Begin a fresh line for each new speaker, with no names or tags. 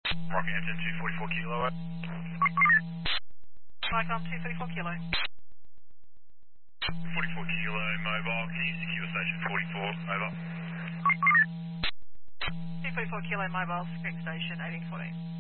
Rockhampton 244 kilo.
Micom 234 kilo.
44 kilo mobile, can you secure station 44, over.
244 kilo mobile, screen station 1840.